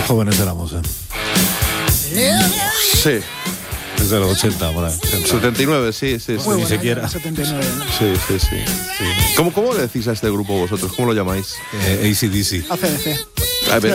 Jóvenes éramos, Sí. Desde los 80, por ahí. 79, sí. Muy bueno, ni siquiera. 79, ¿no? Sí. ¿Cómo le decís a este grupo vosotros? ¿Cómo lo llamáis? AC/DC. ACDC. A ver,